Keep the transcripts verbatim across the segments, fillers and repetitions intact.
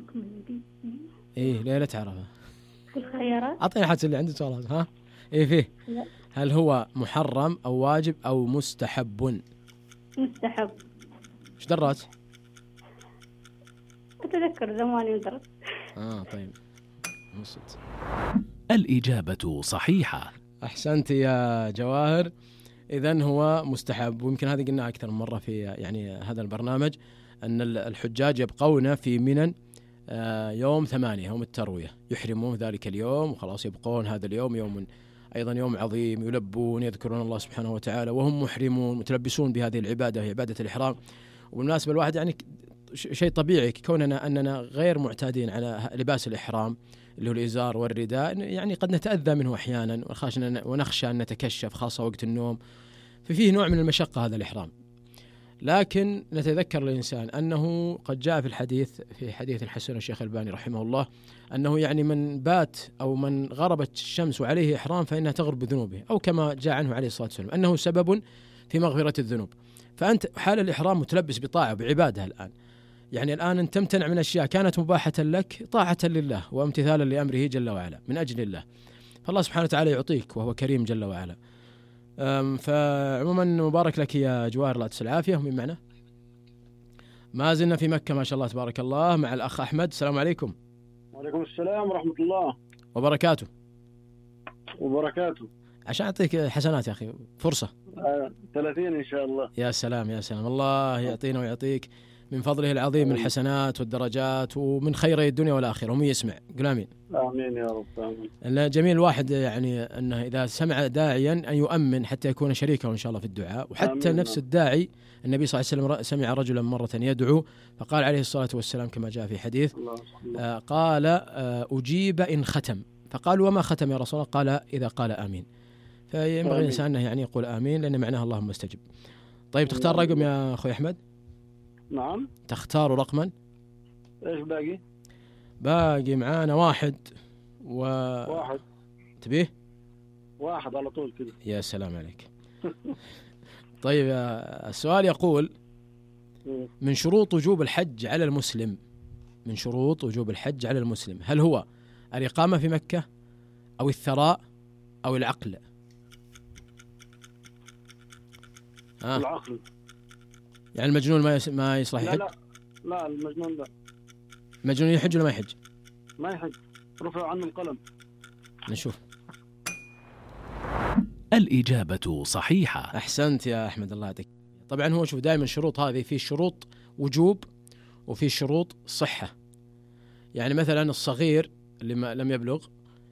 إيه ليه لا تعرفها؟ الخيارات. أعطيني حاجة اللي عندك سؤال. ها إيه فيه؟ لا. هل هو محرم أو واجب أو مستحب؟ مستحب. إيش درات؟ أتذكر زماني ودرت. آه طيب مصد. الإجابة صحيحة. أحسنت يا جواهر. إذن هو مستحب، ويمكن هذه قلنا أكثر من مرة في يعني هذا البرنامج أن الحجاج يبقون في منى يوم ثمانية، يوم التروية، يحرمون ذلك اليوم وخلاص يبقون هذا اليوم يوم أيضا يوم عظيم، يلبون يذكرون الله سبحانه وتعالى وهم محرمون متلبسون بهذه العبادة، هي عبادة الإحرام. وبالمناسبة الواحد يعني شيء طبيعي كوننا أننا غير معتادين على لباس الإحرام اللي هو الإزار والرداء، يعني قد نتأذى منه أحيانا ونخشى أن نتكشف خاصة وقت النوم، ففيه نوع من المشقة هذا الإحرام. لكن نتذكر الإنسان أنه قد جاء في الحديث في حديث الحسن الشيخ الباني رحمه الله أنه يعني من بات أو من غربت الشمس وعليه إحرام فإنها تغرب بذنوبه، أو كما جاء عنه عليه الصلاة والسلام أنه سبب في مغفرة الذنوب. فأنت حال الإحرام متلبس بطاعة بعبادة الآن، يعني الآن أن تمتنع من أشياء كانت مباحة لك طاعة لله وامتثالا لأمره جل وعلا من أجل الله، فالله سبحانه وتعالى يعطيك وهو كريم جل وعلا. فعموما مبارك لك يا جواهر، الله تسلم العافية. ومن معنا؟ ما زلنا في مكة ما شاء الله تبارك الله مع الأخ أحمد. السلام عليكم. وعليكم السلام ورحمة الله وبركاته. وبركاته. عشان أعطيك حسنات يا أخي فرصة. آه، ثلاثين إن شاء الله. يا سلام يا سلام، الله يعطينا ويعطيك من فضله العظيم من الحسنات والدرجات ومن خيري الدنيا والآخرة، ومن يسمع قل آمين. آمين يا رب. آمين. جميل الواحد يعني أنه إذا سمع داعيا أن يؤمن حتى يكون شريكه إن شاء الله في الدعاء. وحتى آمين. نفس الداعي النبي صلى الله عليه وسلم سمع رجلا مرة يدعو فقال عليه الصلاة والسلام كما جاء في حديث آه قال آه أجيب إن ختم، فقال وما ختم يا رسول الله؟ قال إذا قال آمين. فينبغي الإنسان أنه يعني يقول آمين لأن معناها اللهم استجب. طيب تختار رقم يا أخوي أحمد؟ نعم. تختار رقما؟ إيش باقي؟ باقي معانا واحد و... واحد. تبيه؟ واحد على طول كده. يا سلام عليك. طيب السؤال يقول من شروط وجوب الحج على المسلم، من شروط وجوب الحج على المسلم هل هو الإقامة في مكة أو الثراء أو العقل؟ آه. العقل. يعني المجنون ما يس... ما يصلح يحج؟ لا لا لا المجنون لا. المجنون يحج ولا ما يحج؟ ما يحج، رفع عنه القلم. نشوف. الإجابة صحيحة. أحسنت يا أحمد الله يعطيك. طبعا هو شوف دائما الشروط هذه في شروط وجوب وفي شروط صحة. يعني مثلا الصغير اللي ما لم يبلغ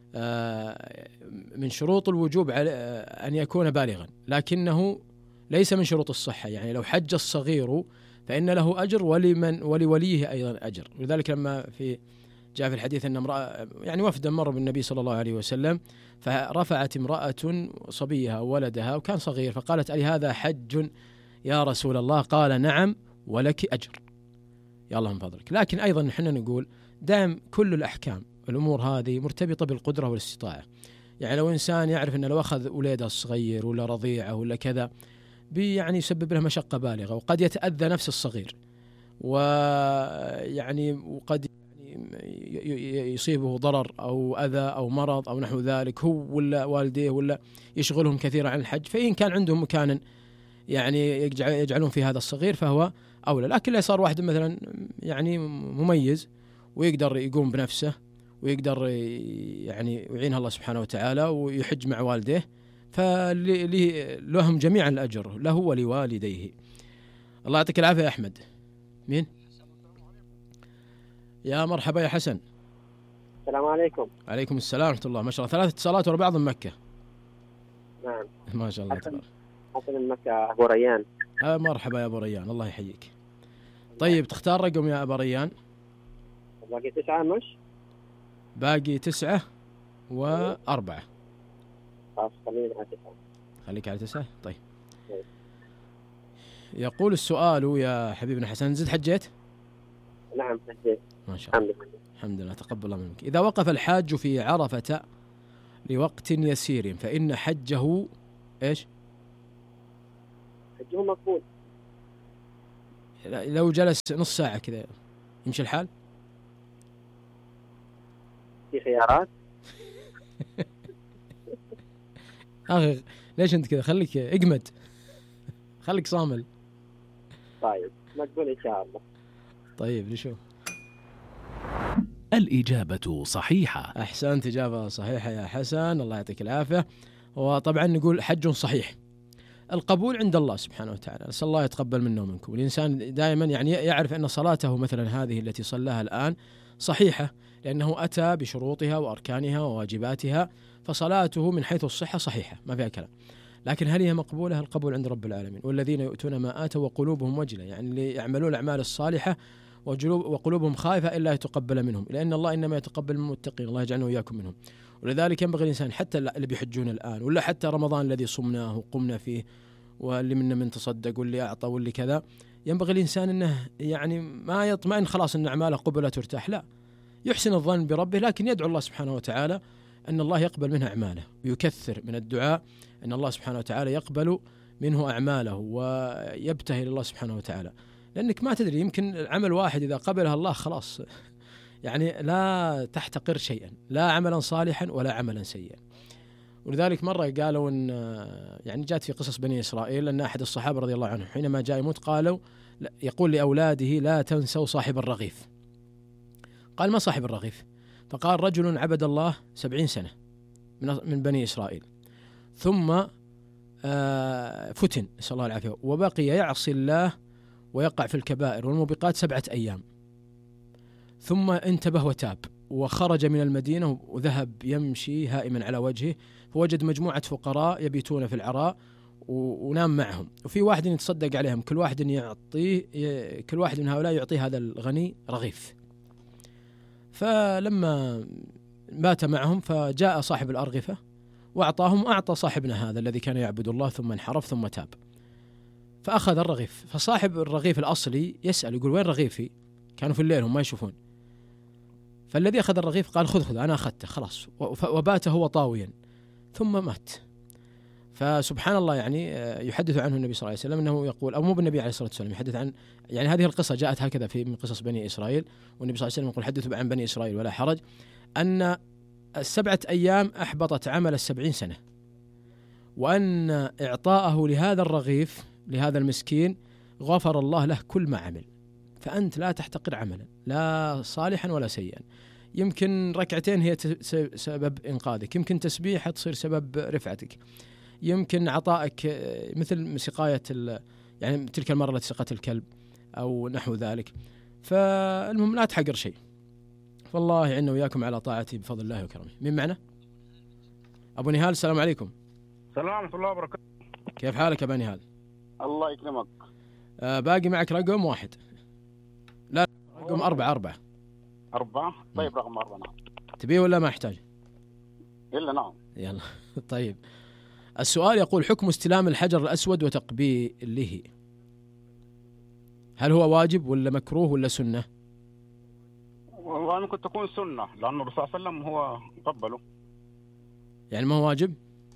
من شروط الوجوب على أن يكون بالغا، لكنه ليس من شروط الصحة. يعني لو حج الصغير فإن له أجر ولمن ولوليه أيضا أجر. ولذلك لما في جاء في الحديث أن امرأة يعني وفدا مر بالنبي صلى الله عليه وسلم فرفعت امرأة صبيها وولدها وكان صغير فقالت ألي هذا حج يا رسول الله؟ قال نعم ولك أجر يا الله من فضلك. لكن أيضا نحن نقول دائم كل الأحكام الأمور هذه مرتبطة بالقدرة والاستطاعة. يعني لو إنسان يعرف أنه لو أخذ ولده الصغير ولا رضيعه ولا كذا يعني يسبب له مشقة بالغة وقد يتأذى نفس الصغير ويعني وقد يصيبه ضرر أو أذى أو مرض أو نحو ذلك هو ولا والديه ولا يشغلهم كثيرا عن الحج، فإن كان عندهم مكان يعني يجعلون في هذا الصغير فهو أولى. لكن لا صار واحد مثلا يعني مميز ويقدر يقوم بنفسه ويقدر يعني يعينها الله سبحانه وتعالى ويحج مع والديه فلهم جميعا الأجر له ولوالديه. الله يعطيك العافية يا أحمد. مين؟ يا مرحبا يا حسن. السلام عليكم. عليكم السلام ورحمة الله. ما شاء الله ثلاث اتصالات ورا بعض من مكة. نعم ما شاء الله تبارك. حسن من مكة أبو ريان. آه مرحبا يا أبو ريان الله يحييك. طيب تختار رقم يا أبو ريان؟ باقي تسعة مش؟ باقي تسعة وأربعة. خلاص خلينا على تسعة. خليك على تسعة. طيب يقول السؤال يا حبيبنا حسن زد حجيت؟ نعم حجيت ما شاء الله. الحمد لله. الحمد لله تقبل الله منك. إذا وقف الحاج في عرفة لوقت يسير فإن حجه إيش؟ حجه مقبول. لو جلس نص ساعة كذا يمشي الحال؟ في خيارات؟ اخي ليش انت كذا؟ خليك اجمد، خليك صامل. طيب مقبول إن شاء الله. طيب نشوف. الإجابة صحيحة. أحسنت، إجابة صحيحة يا حسن، الله يعطيك العافية. وطبعا نقول حج صحيح. القبول عند الله سبحانه وتعالى، نسأل الله يتقبل منا ومنكم. الإنسان دائما يعني يعرف أن صلاته مثلا هذه التي صلاها الآن صحيحة، لأنه أتى بشروطها وأركانها وواجباتها، فصلاته من حيث الصحة صحيحة ما فيها كلام. لكن هل هي مقبولة؟ القبول عند رب العالمين. والذين يؤتون ما آتوا وقلوبهم وجلة، يعني اللي يعملون الأعمال الصالحة وقلوبهم خائفة إلا يتقبل منهم، لأن الله إنما يتقبل من المتقين، الله يجعلنا وإياكم منهم. ولذلك ينبغي الإنسان حتى اللي بيحجون الآن، ولا حتى رمضان الذي صمناه وقمنا فيه، واللي منا من تصدق واللي أعطى واللي كذا، ينبغي الإنسان أنه يعني ما يطمئن خلاص أن أعماله قبلت وارتاح، لا، يحسن الظن بربه، لكن يدعو الله سبحانه وتعالى أن الله يقبل منه أعماله، ويكثر من الدعاء أن الله سبحانه وتعالى يقبل منه أعماله ويبتهل الله سبحانه وتعالى. لأنك ما تدري، يمكن عمل واحد إذا قبلها الله خلاص يعني لا تحتقر شيئا، لا عملا صالحا ولا عملا سيئا. ولذلك مرة قالوا أن يعني جاءت في قصص بني إسرائيل أن أحد الصحابة رضي الله عنهم حينما جاء يموت قالوا يقول لأولاده لا تنسوا صاحب الرغيف. قال ما صاحب الرغيف؟ فقال رجل عبد الله سبعين سنة من بني إسرائيل، ثم فتن نسأل الله العافية، وبقي يعصي الله ويقع في الكبائر والموبقات سبعة أيام، ثم انتبه وتاب وخرج من المدينة وذهب يمشي هائما على وجهه، فوجد مجموعة فقراء يبيتون في العراء ونام معهم، وفي واحد يتصدق عليهم، كل واحد يعطيه كل واحد من هؤلاء يعطيه هذا الغني رغيف. فلما بات معهم فجاء صاحب الأرغفة وأعطاهم، أعطى صاحبنا هذا الذي كان يعبد الله ثم انحرف ثم تاب، فأخذ الرغيف. فصاحب الرغيف الأصلي يسأل يقول وين رغيفي؟ كانوا في الليل هم ما يشوفون. فالذي أخذ الرغيف قال خذ خذ أنا أخذته خلاص، وبات هو طاويا ثم مات. فسبحان الله يعني يحدث عنه النبي صلى الله عليه وسلم أنه يقول، أو مو بالنبي عليه الصلاة والسلام، يحدث عن يعني هذه القصة جاءت هكذا في من قصص بني إسرائيل، والنبي صلى الله عليه وسلم يقول حدثوا عن بني إسرائيل ولا حرج، أن السبعة أيام أحبطت عمل السبعين سنة، وأن إعطاءه لهذا الرغيف لهذا المسكين غفر الله له كل ما عمل. فأنت لا تحتقر عملا لا صالحا ولا سيئا، يمكن ركعتين هي سبب إنقاذك، يمكن تسبيحة تصير سبب رفعتك، يمكن عطائك مثل سقاية يعني تلك المرة التي سقت الكلب أو نحو ذلك. فالمهم لا تحقر شيء، فالله يعيننا وياكم على طاعته بفضل الله وكرمه. مين معنا؟ أبو نهال، السلام عليكم. السلام ورحمة الله وبركاته. كيف حالك أبو نهال؟ الله يكرمك. آه باقي معك رقم واحد، لا رقم أربعة أربعة أربعة. طيب رقم أربعة نعم. تبيه ولا ما يحتاج؟ إلا نعم. يلا طيب. السؤال يقول حكم استلام الحجر الأسود وتقبيله، هل هو واجب ولا مكروه ولا سنة؟ والله ممكن تكون سنة، لأن الرسول صلى الله عليه وسلم هو قبله. يعني ما هو واجب؟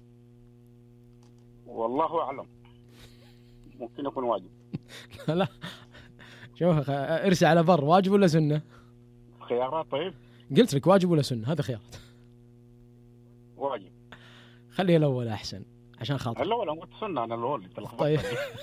والله أعلم، ممكن يكون واجب. لا شوف ارسى على بر، واجب ولا سنة؟ خيارات. طيب قلت لك واجب ولا سنة، هذا خيارات. واجب. خليه الأول أحسن عشان خاطر. الأول أنا قلت سنة، أنا الأول. طيب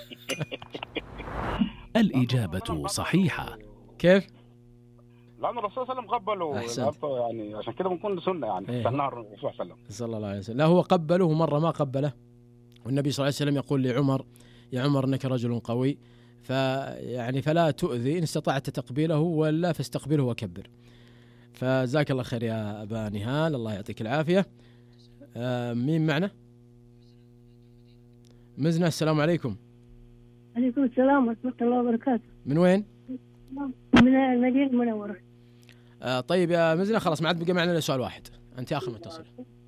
الإجابة صحيحة. كيف؟ لأن الرسول صلى الله عليه وسلم قبله. أحسنت. يعني عشان كده بنكون سنة يعني. إيه. سنة الرسول صلى الله عليه وسلم. صلى الله عليه وسلم. لا هو قبله مرة ما قبله، والنبي صلى الله عليه وسلم يقول لعمر يا عمر إنك رجل قوي، فيعني فلا تؤذي إن استطعت تقبيله ولا فاستقبله وكبر. فجزاك الله خير يا أبا نهال، الله يعطيك العافية. آه مين معنا؟ مزنة، السلام عليكم. عليكم السلام ورحمة الله وبركاته. من وين؟ من المدينة المنورة. آه طيب يا مزنة خلاص ما عاد بقى معنا إلا سؤال واحد، أنت آخر متصل.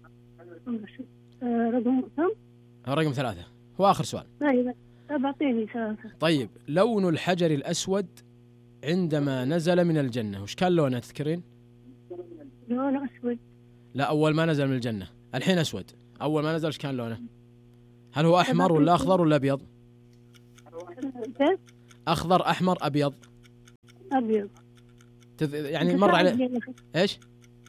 آه رقم كم؟ رقم ثلاثة هو آخر سؤال. طيب أعطيني ثلاثة. طيب لون الحجر الأسود عندما نزل من الجنة وش كان لونه تذكرين؟ لونه أسود. لا أول ما نزل من الجنة، الحين أسود، أول ما نزل وش كان لونه؟ هل هو أحمر ولا أخضر ولا أبيض؟ كيف؟ أخضر أحمر أبيض؟ أبيض. تذ... يعني مر على إيش؟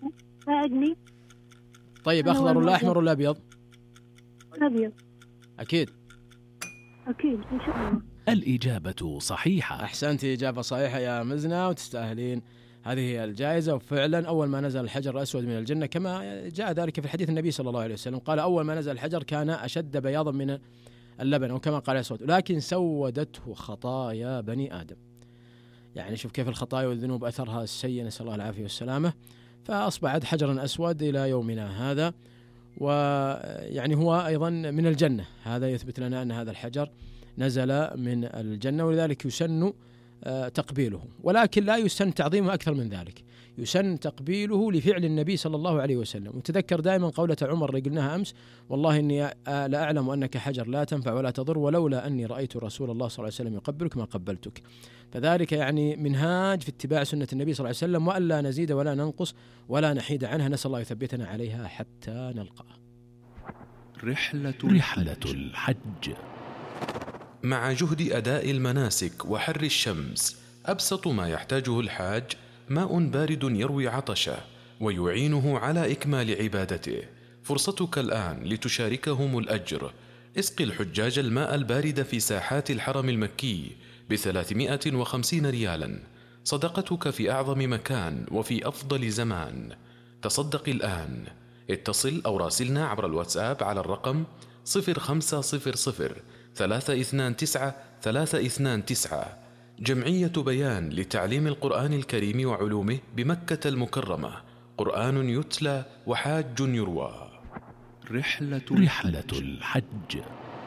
ساعدني. طيب أنا أخضر ولا والله. أحمر ولا أبيض؟ أبيض. أكيد. أكيد إن شاء الله. الإجابة صحيحة. أحسنت، إجابة صحيحة يا مزنة، وتستاهلين هذه هي الجائزة. وفعلا أول ما نزل الحجر الأسود من الجنة كما جاء ذلك في حديث النبي صلى الله عليه وسلم، قال أول ما نزل الحجر كان أشد بياضا من اللبن، أو كما قال أسود، لكن سودته خطايا بني آدم. يعني شوف كيف الخطايا والذنوب أثرها السيء، نسأل الله العافية والسلامة، فأصبحت حجرا أسود إلى يومنا هذا. ويعني هو أيضا من الجنة، هذا يثبت لنا أن هذا الحجر نزل من الجنة، ولذلك يسن تقبيله، ولكن لا يسن تعظيمه أكثر من ذلك، يسن تقبيله لفعل النبي صلى الله عليه وسلم. وتذكر دائما قولة عمر اللي قلناها أمس: والله إني لا أعلم أنك حجر لا تنفع ولا تضر، ولولا أني رأيت رسول الله صلى الله عليه وسلم يقبلك ما قبلتك. فذلك يعني منهاج في اتباع سنة النبي صلى الله عليه وسلم، وألا نزيد ولا ننقص ولا نحيد عنها، نسأل الله يثبتنا عليها حتى نلقاه. رحلة رحلة الحج. مع جهد أداء المناسك وحر الشمس، أبسط ما يحتاجه الحاج ماء بارد يروي عطشه ويعينه على إكمال عبادته. فرصتك الآن لتشاركهم الأجر. اسقي الحجاج الماء البارد في ساحات الحرم المكي بثلاثمائة وخمسين ريالا، صدقتك في أعظم مكان وفي أفضل زمان. تصدق الآن. اتصل أو راسلنا عبر الواتساب على الرقم صفر خمسة صفر صفر ثلاثة اثنان تسعة ثلاثة اثنان تسعة. جمعية بيان لتعليم القرآن الكريم وعلومه بمكة المكرمة، قرآن يتلى وحاج يروى. رحلة رحلة الحج.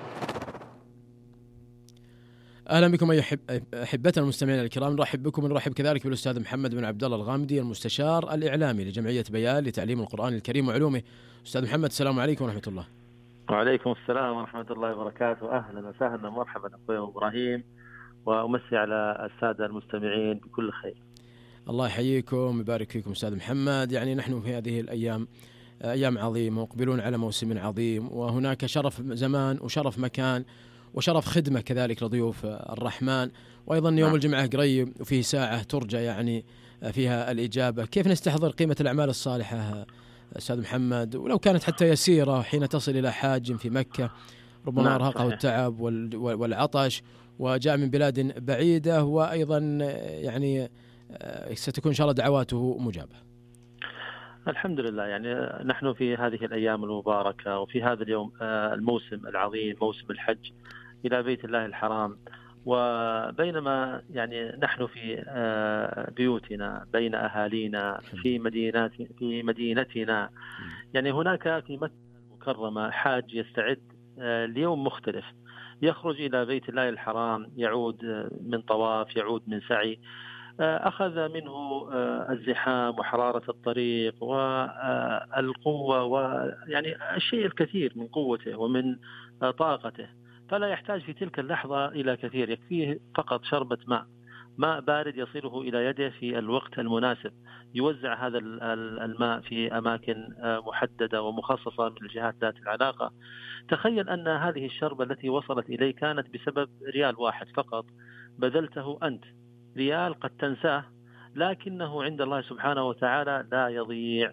أهلا بكم أيها أحبتنا المستمعين الكرام، نرحب بكم ونرحب كذلك بالأستاذ محمد بن عبد الله الغامدي، المستشار الإعلامي لجمعية بيان لتعليم القرآن الكريم وعلومه. أستاذ محمد، السلام عليكم ورحمة الله. وعليكم السلام ورحمة الله وبركاته. أهلا وسهلا ومرحبا أخوي إبراهيم، وأمسي على السادة المستمعين بكل خير. الله يحييكم ويبارك فيكم أستاذ محمد. يعني نحن في هذه الأيام أيام عظيمة، مقبلون على موسم عظيم، وهناك شرف زمان وشرف مكان وشرف خدمة كذلك لضيوف الرحمن، وأيضا يوم الجمعة قريب وفيه ساعة ترجى يعني فيها الإجابة. كيف نستحضر قيمة الأعمال الصالحة أستاذ محمد، ولو كانت حتى يسيرة، حين تصل إلى حاج في مكة ربما أرهقه التعب والعطش وجاء من بلاد بعيدة، وأيضا يعني ستكون إن شاء الله دعواته مجابة. الحمد لله. يعني نحن في هذه الأيام المباركة وفي هذا اليوم الموسم العظيم، موسم الحج إلى بيت الله الحرام، وبينما يعني نحن في بيوتنا بين أهالينا في مدينات في مدينتنا، يعني هناك في مكة المكرمة حاج يستعد ليوم مختلف، يخرج إلى بيت الله الحرام، يعود من طواف، يعود من سعي، أخذ منه الزحام وحرارة الطريق والقوة ويعني الشيء الكثير من قوته ومن طاقته، فلا يحتاج في تلك اللحظة إلى كثير، يكفيه فقط شربة ماء ماء بارد يصله إلى يده في الوقت المناسب، يوزع هذا الماء في أماكن محددة ومخصصة من الجهات ذات العلاقة. تخيل أن هذه الشربة التي وصلت إليه كانت بسبب ريال واحد فقط بذلته أنت، ريال قد تنساه لكنه عند الله سبحانه وتعالى لا يضيع.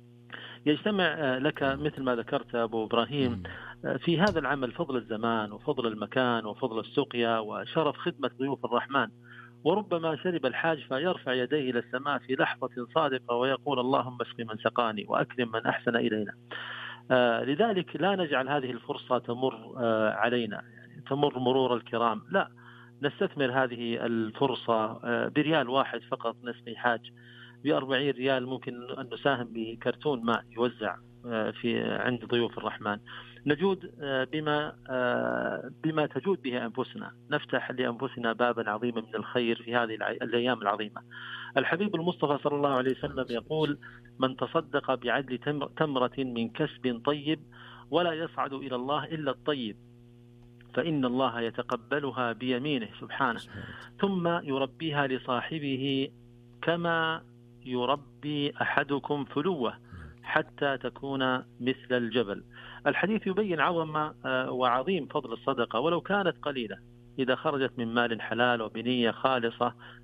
يجتمع لك مثل ما ذكرت أبو إبراهيم في هذا العمل فضل الزمان وفضل المكان وفضل السقيا وشرف خدمة ضيوف الرحمن. وربما شرب الحاج فيرفع يديه إلى السماء في لحظة صادقة ويقول اللهم اسق من سقاني وأكرم من أحسن إلينا. آه لذلك لا نجعل هذه الفرصة تمر آه علينا، يعني تمر مرور الكرام، لا، نستثمر هذه الفرصة آه بريال واحد فقط نسقي حاج، بأربعين ريال ممكن أن نساهم بكرتون ماء يوزع آه في عند ضيوف الرحمن. نجود بما بما تجود به أنفسنا، نفتح لأنفسنا بابا عظيما من الخير في هذه الأيام العظيمة. الحبيب المصطفى صلى الله عليه وسلم يقول: من تصدق بعدل تمرة من كسب طيب ولا يصعد إلى الله إلا الطيب فإن الله يتقبلها بيمينه سبحانه ثم يربيها لصاحبه كما يربي أحدكم فلوه حتى تكون مثل الجبل. الحديث يبين عظم وعظيم فضل الصدقة ولو كانت قليلة، إذا خرجت من مال حلال وبنية خالصة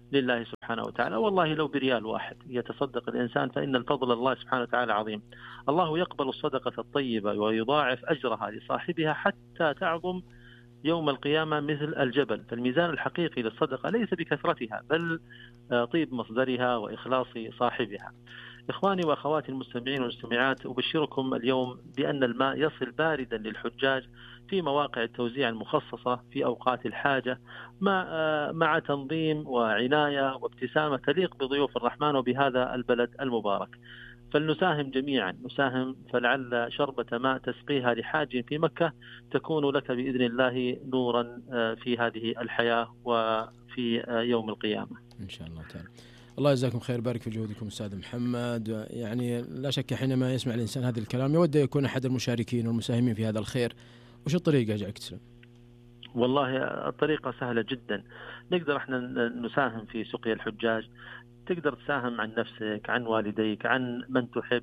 لله سبحانه وتعالى. والله لو بريال واحد يتصدق الإنسان فإن الفضل الله سبحانه وتعالى عظيم. الله يقبل الصدقة الطيبة ويضاعف أجرها لصاحبها حتى تعظم يوم القيامة مثل الجبل. فالميزان الحقيقي للصدقة ليس بكثرتها بل طيب مصدرها وإخلاص صاحبها. إخواني وأخواتي المستمعين والمستمعات، أبشركم اليوم بأن الماء يصل باردا للحجاج في مواقع التوزيع المخصصة في أوقات الحاجة مع مع تنظيم وعناية وابتسامة تليق بضيوف الرحمن وبهذا البلد المبارك. فلنساهم جميعا، نساهم، فلعل شربة ماء تسقيها لحاج في مكة تكون لك بإذن الله نورا في هذه الحياة وفي يوم القيامة إن شاء الله تعالى. الله يجزاكم خير، بارك في جهودكم أستاذ محمد. يعني لا شك حينما يسمع الإنسان هذا الكلام يود يكون أحد المشاركين والمساهمين في هذا الخير. وش الطريقة يجعلك تسلم؟ والله الطريقة سهلة جدا. نقدر احنا نساهم في سقيا الحجاج. تقدر تساهم عن نفسك، عن والديك، عن من تحب،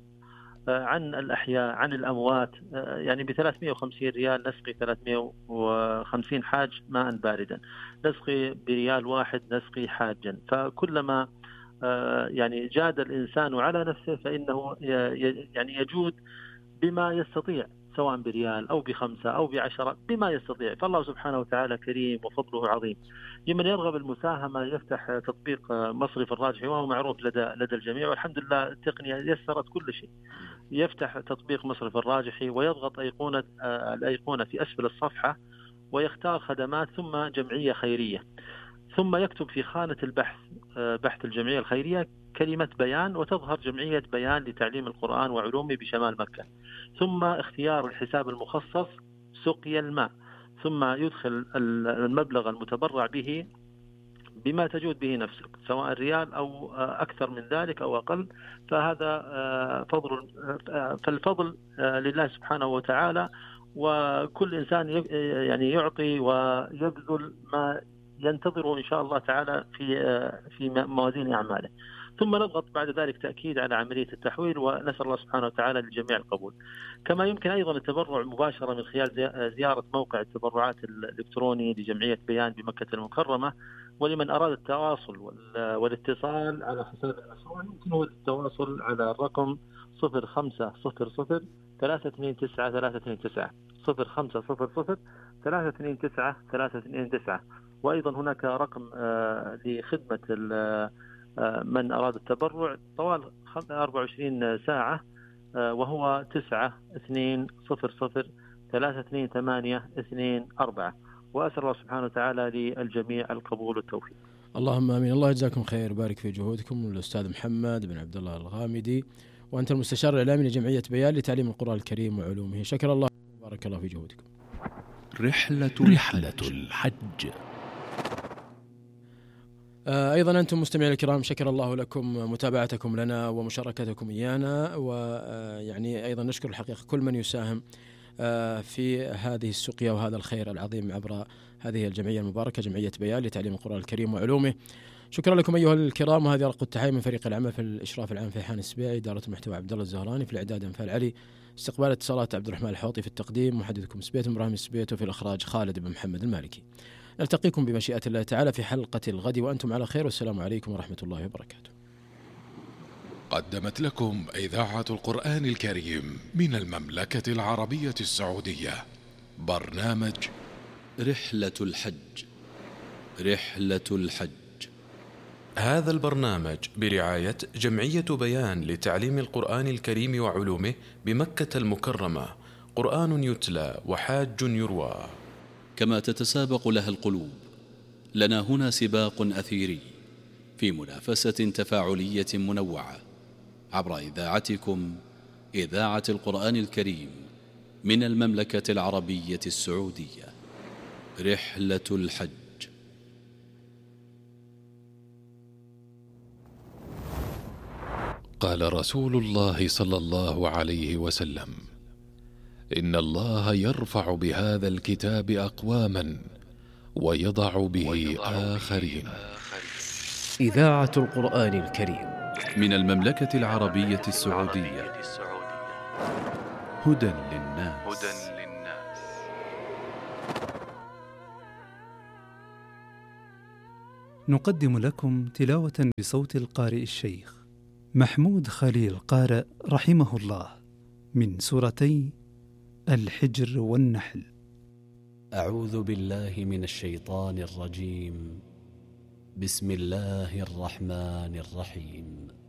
عن الأحياء، عن الأموات. يعني ب ثلاثمئة وخمسين ريال نسقي ثلاثمئة وخمسين حاج ماء باردا، نسقي بريال واحد نسقي حاجا. فكلما يعني جاد الإنسان على نفسه فإنه يعني يجود بما يستطيع، سواء بريال أو بخمسة أو بعشرة، بما يستطيع. فالله سبحانه وتعالى كريم وفضله عظيم. لمن يرغب المساهمة يفتح تطبيق مصرف الراجحي وهو معروف لدى لدى الجميع، والحمد لله التقنية يسرت كل شيء. يفتح تطبيق مصرف الراجحي ويضغط أيقونة الأيقونة في أسفل الصفحة ويختار خدمات ثم جمعية خيرية، ثم يكتب في خانة البحث بحث الجمعية الخيرية كلمة بيان وتظهر جمعية بيان لتعليم القرآن وعلومه بشمال مكة، ثم اختيار الحساب المخصص سقيا الماء، ثم يدخل المبلغ المتبرع به بما تجود به نفسك، سواء ريال أو أكثر من ذلك أو أقل. فهذا فضل، فالفضل لله سبحانه وتعالى، وكل إنسان يعني يعطي ويبذل ما ينتظره إن شاء الله تعالى في في موازين أعماله. ثم نضغط بعد ذلك تأكيد على عملية التحويل، ونسأل الله سبحانه وتعالى للجميع القبول. كما يمكن أيضا التبرع مباشرة من خلال زيارة موقع التبرعات الإلكتروني لجمعية بيان بمكة المكرمة. ولمن أراد التواصل والاتصال على حساب المشروع يمكنه التواصل على الرقم صفر خمسة صفر صفر ثلاثة اثنين تسعة ثلاثة اثنين تسعة صفر خمسة صفر صفر ثلاثة اثنين تسعة ثلاثة اثنين تسعة. وأيضا هناك رقم لخدمة من أراد التبرع طوال أربعة وعشرين ساعة وهو تسعة اثنين صفر صفر ثلاثة اثنين ثمانية اثنين أربعة. وأسأل الله سبحانه وتعالى للجميع القبول والتوفيق. اللهم آمين. الله يجزاكم خير، بارك في جهودكم. الأستاذ محمد بن عبد الله الغامدي، وأنت المستشار الإعلامي لجمعية بيان لتعليم القرآن الكريم وعلومه. شكر الله وبارك الله في جهودكم. رحلة رحلة الحج. أيضا أنتم مستمعين الكرام، شكر الله لكم متابعتكم لنا ومشاركتكم إيانا، ويعني أيضا نشكر الحقيقة كل من يساهم في هذه السقيا وهذا الخير العظيم عبر هذه الجمعية المباركة، جمعية بيان لتعليم القرآن الكريم وعلومه. شكرا لكم أيها الكرام، وهذه رقة التحية من فريق العمل في الإشراف العام فيحان السبيعي، إدارة المحتوى عبد الله الزهراني، في الإعداد أنفال علي، استقبال اتصالات عبد الرحمن الحوطي، في التقديم محدثكم سبيت إبراهيم السبيت، وفي الإخراج خالد بن محمد المالكي. نلتقيكم بمشيئة الله تعالى في حلقة الغد وأنتم على خير، والسلام عليكم ورحمة الله وبركاته. قدمت لكم إذاعة القرآن الكريم من المملكة العربية السعودية برنامج رحلة الحج. رحلة الحج. هذا البرنامج برعاية جمعية بيان لتعليم القرآن الكريم وعلومه بمكة المكرمة، قرآن يتلى وحاج يروى. كما تتسابق لها القلوب، لنا هنا سباق أثيري في منافسة تفاعلية منوعة عبر إذاعتكم، إذاعة القرآن الكريم من المملكة العربية السعودية. رحلة الحج. قال رسول الله صلى الله عليه وسلم: إن الله يرفع بهذا الكتاب أقواما ويضع به آخرين. إذاعة القرآن الكريم من المملكة العربية السعودية. هدى للناس. نقدم لكم تلاوة بصوت القارئ الشيخ محمود خليل قارئ رحمه الله من سورتي الحجر والنحل. أعوذ بالله من الشيطان الرجيم. بسم الله الرحمن الرحيم.